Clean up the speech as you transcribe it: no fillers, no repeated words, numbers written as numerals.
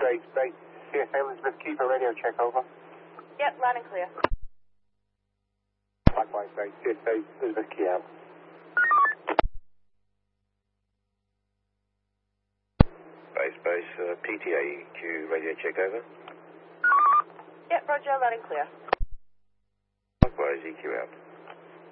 Great, great. CSA Elizabeth Keeper, radio check, over. Yep, loud and clear. Likewise, great. CSA Elizabeth Key out. Base, PTA EQ, radio check, over. Yep, roger, loud and clear. Likewise, EQ out.